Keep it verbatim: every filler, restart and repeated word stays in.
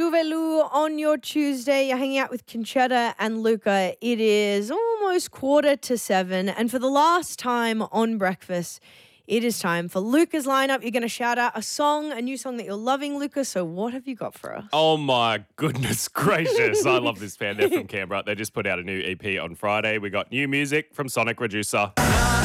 Tuvelu on your Tuesday. You're hanging out with Conchetta and Luca. It is almost quarter to seven. And for the last time on breakfast, it is time for Luca's lineup. You're going to shout out a song, a new song that you're loving, Luca. So what have you got for us? Oh, my goodness gracious. I love this band. They're from Canberra. They just put out a new E P on Friday. We got new music from Sonic Reducer.